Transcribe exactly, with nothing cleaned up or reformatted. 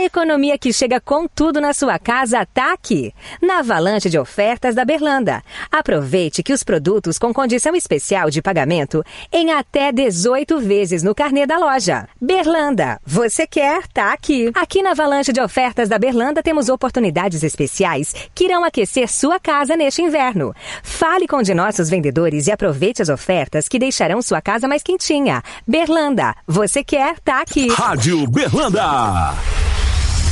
A economia que chega com tudo na sua casa tá aqui, na avalanche de ofertas da Berlanda. Aproveite que os produtos com condição especial de pagamento em até dezoito vezes no carnê da loja. Berlanda, você quer, tá aqui. Aqui na avalanche de ofertas da Berlanda temos oportunidades especiais que irão aquecer sua casa neste inverno. Fale com um de nossos vendedores e aproveite as ofertas que deixarão sua casa mais quentinha. Berlanda, você quer, tá aqui. Rádio Berlanda.